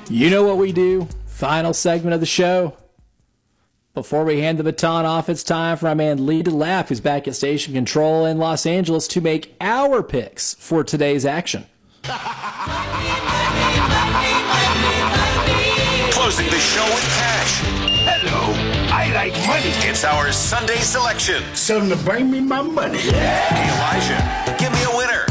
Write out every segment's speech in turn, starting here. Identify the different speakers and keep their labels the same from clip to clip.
Speaker 1: You know what we do? Final segment of the show. Before we hand the baton off, it's time for our man Lee DeLapp, who's back at Station Control in Los Angeles, to make our picks for today's action.
Speaker 2: Closing the show with cash.
Speaker 3: Hello, I like money.
Speaker 2: It's our Sunday selection.
Speaker 3: Tell them to bring me my money.
Speaker 2: Hey, Elijah, give me a winner.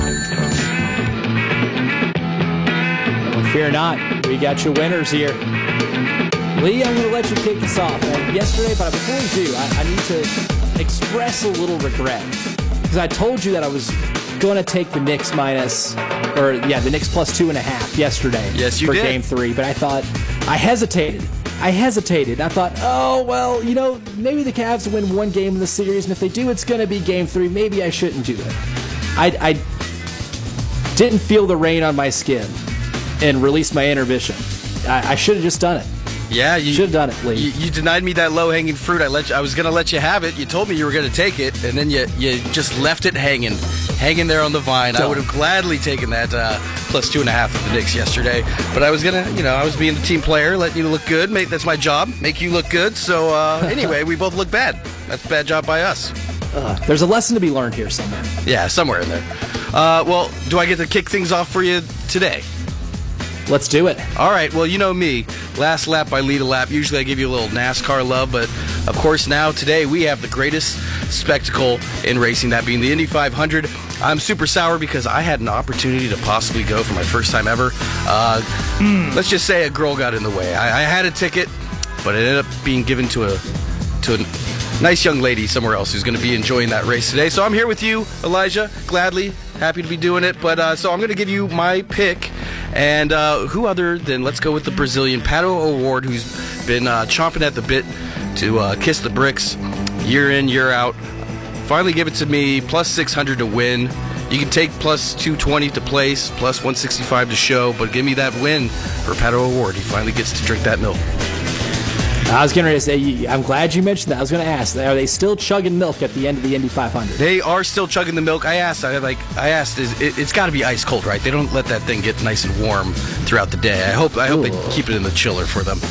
Speaker 1: Well, fear not, we got your winners here. Lee, I'm going to let you kick us off. Yesterday, but before we do, I need to express a little regret. Because I told you that I was going to take the Knicks the Knicks plus 2.5 yesterday.
Speaker 4: Yes, you
Speaker 1: for
Speaker 4: did.
Speaker 1: Game 3. But I thought, I hesitated. I thought, oh, well, maybe the Cavs win one game in the series, and if they do, it's going to be Game 3. Maybe I shouldn't do it. I didn't feel the rain on my skin and released my inhibition. I should have just done it.
Speaker 4: Yeah, you
Speaker 1: should have done it, Lee.
Speaker 4: You denied me that low-hanging fruit. I was going to let you have it. You told me you were going to take it, and then you just left it hanging there on the vine. I would have gladly taken that plus 2.5 of the Knicks yesterday, but I was going to, I was being a team player, let you look good. That's my job, make you look good. So anyway, we both look bad. That's a bad job by us.
Speaker 1: There's a lesson to be learned here somewhere.
Speaker 4: Yeah, somewhere in there. Well, do I get to kick things off for you today?
Speaker 1: Let's do it.
Speaker 4: All right, well, you know me. Last lap by lead a lap. Usually I give you a little NASCAR love, but of course now, today, we have the greatest spectacle in racing, that being the Indy 500. I'm super sour because I had an opportunity to possibly go for my first time ever. Let's just say a girl got in the way. I had a ticket, but it ended up being given to a nice young lady somewhere else who's going to be enjoying that race today. So I'm here with you, Elijah, gladly, happy to be doing it. But so I'm going to give you my pick. And who other than, let's go with the Brazilian, Pato O'Ward, who's been chomping at the bit to kiss the bricks year in, year out. Finally give it to me, plus 600 to win. You can take plus 220 to place, plus 165 to show, but give me that win for Pato O'Ward. He finally gets to drink that milk.
Speaker 1: I was going to say, I'm glad you mentioned that. I was going to ask, are they still chugging milk at the end of the Indy 500?
Speaker 4: They are still chugging the milk. I asked, it's got to be ice cold, right? They don't let that thing get nice and warm throughout the day. I hope they keep it in the chiller for them.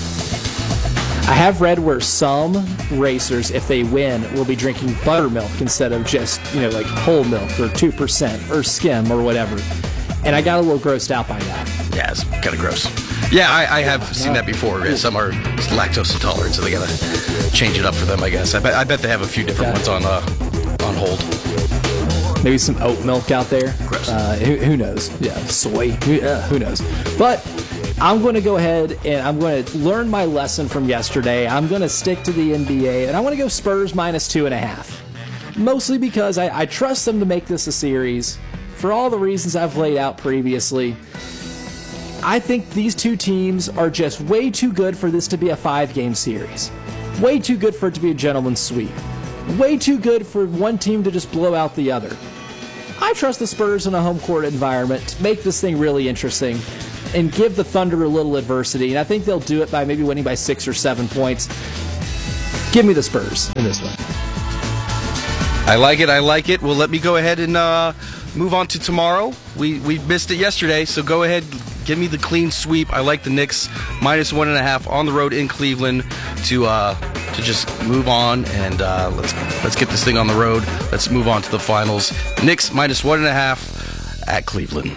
Speaker 1: I have read where some racers, if they win, will be drinking buttermilk instead of just, like whole milk or 2% or skim or whatever. And I got a little grossed out by that.
Speaker 4: Yeah, it's kind of gross. Yeah, I have seen that before. Some are lactose intolerant, so they got to change it up for them, I guess. I bet they have a few different ones on hold.
Speaker 1: Maybe some oat milk out there.
Speaker 4: Gross.
Speaker 1: Who knows? Yeah, soy. Who knows? But I'm going to go ahead and I'm going to learn my lesson from yesterday. I'm going to stick to the NBA, and I want to go Spurs minus 2.5. Mostly because I trust them to make this a series for all the reasons I've laid out previously. I think these two teams are just way too good for this to be a 5-game series. Way too good for it to be a gentleman's sweep. Way too good for one team to just blow out the other. I trust the Spurs in a home court environment to make this thing really interesting and give the Thunder a little adversity, and I think they'll do it by maybe winning by 6 or 7 points. Give me the Spurs in this one.
Speaker 4: I like it. Well, let me go ahead and move on to tomorrow. We missed it yesterday, so go ahead, give me the clean sweep. I like the Knicks minus 1.5 on the road in Cleveland to just move on, and let's get this thing on the road. Let's move on to the finals. Knicks minus 1.5 at Cleveland.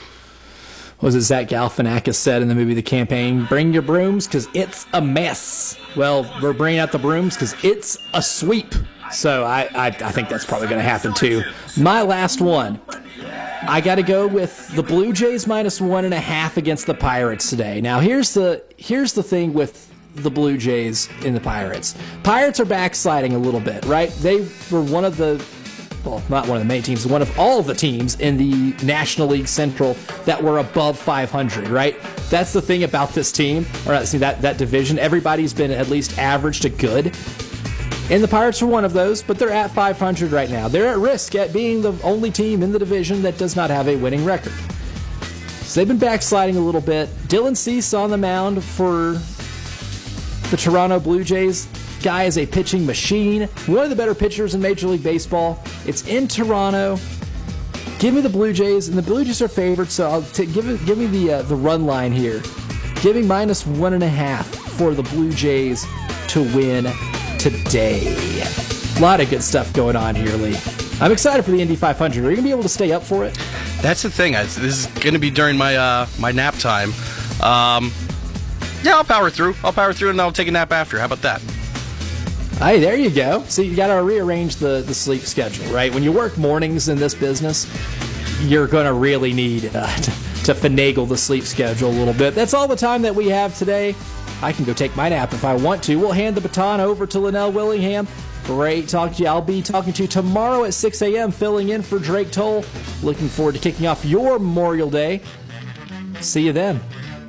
Speaker 1: Was it Zach Galifianakis said in the movie The Campaign, bring your brooms because it's a mess. Well, we're bringing out the brooms because it's a sweep. So I think that's probably going to happen too. My last one. I got to go with the Blue Jays minus 1.5 against the Pirates today. Now, here's the thing with the Blue Jays and the Pirates. Pirates are backsliding a little bit, right? They were one of the, well, not one of the main teams, one of all of the teams in the National League Central that were above 500, right? That's the thing about this team, or that division. Everybody's been at least average to good. And the Pirates are one of those, but they're at 500 right now. They're at risk at being the only team in the division that does not have a winning record. So they've been backsliding a little bit. Dylan Cease on the mound for the Toronto Blue Jays. Guy is a pitching machine. One of the better pitchers in Major League Baseball. It's in Toronto. Give me the Blue Jays, and the Blue Jays are favored, so give me the run line here. giving -1.5 for the Blue Jays to win today. A lot of good stuff going on here, Lee. I'm excited for the Indy 500. Are you going to be able to stay up for it?
Speaker 4: That's the thing. This is going to be during my my nap time. Yeah, I'll power through. And I'll take a nap after. How about that?
Speaker 1: Hey, there you go. So you got to rearrange the sleep schedule, right? When you work mornings in this business, you're going to really need to finagle the sleep schedule a little bit. That's all the time that we have today. I can go take my nap if I want to. We'll hand the baton over to Linnell Willingham. Great talking to you. I'll be talking to you tomorrow at 6 a.m., filling in for Drake Toll. Looking forward to kicking off your Memorial Day. See you then.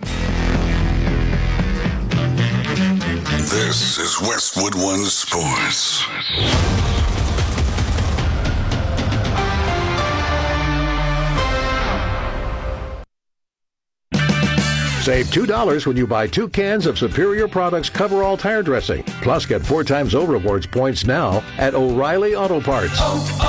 Speaker 5: This is Westwood One Sports.
Speaker 6: Save $2 when you buy 2 cans of Superior Products Coverall Tire Dressing. Plus, get 4 times O-Rewards points now at O'Reilly Auto Parts.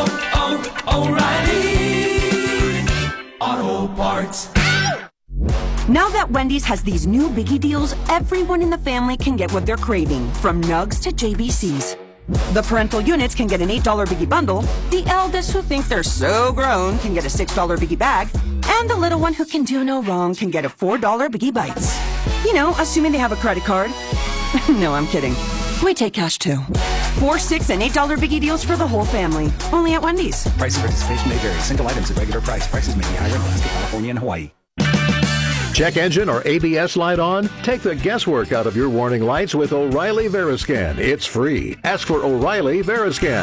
Speaker 7: O'Reilly Auto Parts.
Speaker 8: Now that Wendy's has these new biggie deals, everyone in the family can get what they're craving, from Nugs to JBCs. The parental units can get an $8 biggie bundle, the eldest who think they're so grown can get a $6 biggie bag, and the little one who can do no wrong can get a $4 biggie bites. You know, assuming they have a credit card. No, I'm kidding. We take cash too. $4, $6, and $8 biggie deals for the whole family. Only at Wendy's.
Speaker 9: Price and participation may vary. Single items at regular price. Prices may be higher in Alaska, California, and Hawaii.
Speaker 6: Check engine or ABS light on? Take the guesswork out of your warning lights with O'Reilly Veriscan. It's free. Ask for O'Reilly Veriscan.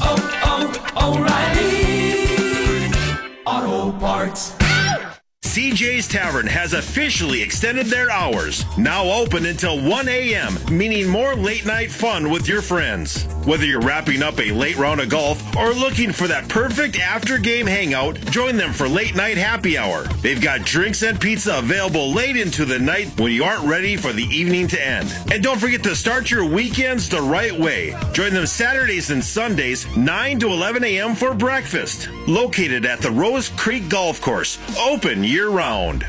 Speaker 7: O'Reilly Auto Parts.
Speaker 10: CJ's Tavern has officially extended their hours, now open until 1 a.m., meaning more late-night fun with your friends. Whether you're wrapping up a late round of golf or looking for that perfect after-game hangout, join them for late-night happy hour. They've got drinks and pizza available late into the night when you aren't ready for the evening to end. And don't forget to start your weekends the right way. Join them Saturdays and Sundays, 9 to 11 a.m. for breakfast. Located at the Rose Creek Golf Course, open year-round.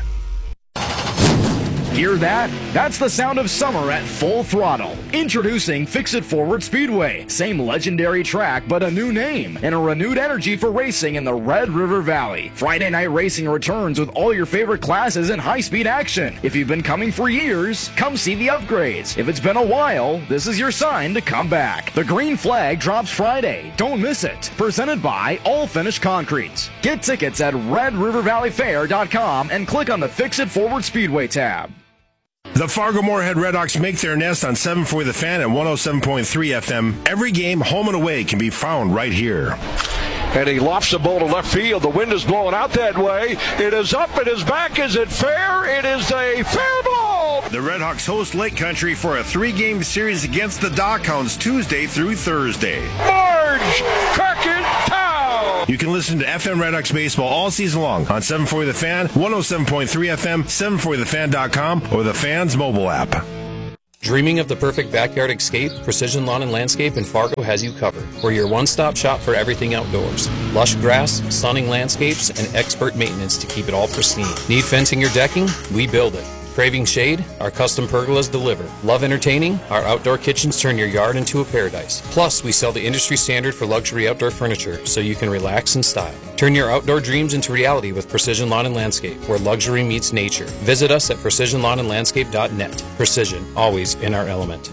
Speaker 11: Hear that? That's the sound of summer at full throttle. Introducing Fix-It Forward Speedway. Same legendary track, but a new name and a renewed energy for racing in the Red River Valley. Friday night racing returns with all your favorite classes and high-speed action. If you've been coming for years, come see the upgrades. If it's been a while, this is your sign to come back. The green flag drops Friday. Don't miss it. Presented by All Finish Concrete. Get tickets at RedRiverValleyFair.com and click on the Fix-It Forward Speedway tab.
Speaker 10: The Fargo-Moorhead Redhawks make their nest on 740 The Fan and 107.3 FM. Every game, home and away, can be found right here.
Speaker 12: And he lofts the ball to left field. The wind is blowing out that way. It is up. It is back. Is it fair? It is a fair ball.
Speaker 10: The Redhawks host Lake Country for a 3-game series against the Dockhounds Tuesday through Thursday.
Speaker 12: Marge Crackentown.
Speaker 10: You can listen to FM Redhawks baseball all season long on 740 The Fan, 107.3 FM, 740thefan.com, or the Fan's mobile app.
Speaker 13: Dreaming of the perfect backyard escape? Precision Lawn and Landscape in Fargo has you covered. We're your one-stop shop for everything outdoors. Lush grass, stunning landscapes, and expert maintenance to keep it all pristine. Need fencing or decking? We build it. Craving shade? Our custom pergolas deliver. Love entertaining? Our outdoor kitchens turn your yard into a paradise. Plus, we sell the industry standard for luxury outdoor furniture, so you can relax in style. Turn your outdoor dreams into reality with Precision Lawn and Landscape, where luxury meets nature. Visit us at precisionlawnandlandscape.net. Precision, always in our element.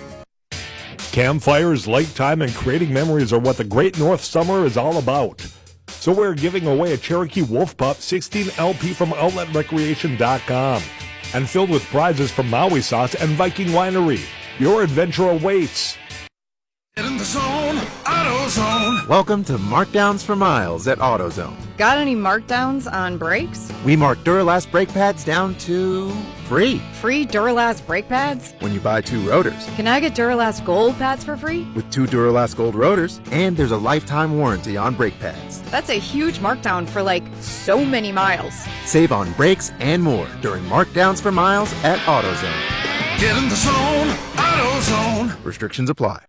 Speaker 14: Campfires, lake time, and creating memories are what the Great North Summer is all about. So we're giving away a Cherokee Wolf Pup 16 LP from OutletRecreation.com. And filled with prizes from Maui Sauce and Viking Winery. Your adventure awaits.
Speaker 3: Get in the zone, AutoZone.
Speaker 15: Welcome to Markdowns for Miles at AutoZone.
Speaker 16: Got any markdowns on brakes?
Speaker 15: We mark Duralast brake pads down to free.
Speaker 16: Free Duralast brake pads?
Speaker 15: When you buy 2 rotors.
Speaker 16: Can I get Duralast Gold pads for free?
Speaker 15: With 2 Duralast Gold rotors, and there's a lifetime warranty on brake pads.
Speaker 16: That's a huge markdown for so many miles.
Speaker 15: Save on brakes and more during Markdowns for Miles at AutoZone.
Speaker 3: Get in the zone, AutoZone.
Speaker 15: Restrictions apply.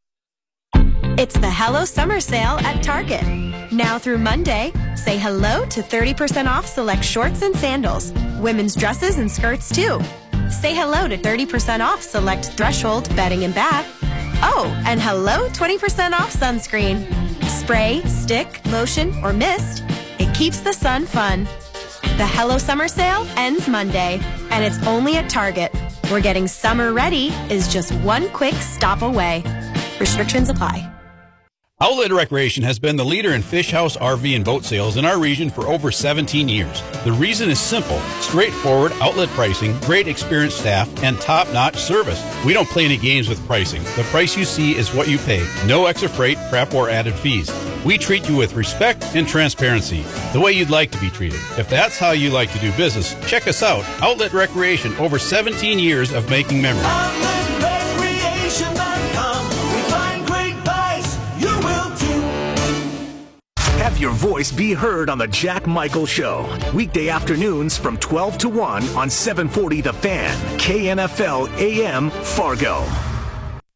Speaker 17: It's the Hello Summer Sale at Target. Now through Monday, say hello to 30% off select shorts and sandals. Women's dresses and skirts too. Say hello to 30% off select Threshold bedding and bath. Oh, and hello 20% off sunscreen. Spray, stick, lotion, or mist, it keeps the sun fun. The Hello Summer Sale ends Monday, and it's only at Target, where getting summer ready is just one quick stop away. Restrictions apply.
Speaker 18: Outlet Recreation has been the leader in fish house, RV, and boat sales in our region for over 17 years. The reason is simple: straightforward outlet pricing, great experienced staff, and top-notch service. We don't play any games with pricing. The price you see is what you pay. No extra freight, prep, or added fees. We treat you with respect and transparency, the way you'd like to be treated. If that's how you like to do business, check us out. Outlet Recreation, over 17 years of making memories.
Speaker 7: OutletRecreation.com. We find great buys. You will too.
Speaker 19: Have your voice be heard on the Jack Michael Show. Weekday afternoons from 12 to 1 on 740 The Fan, KNFL AM, Fargo.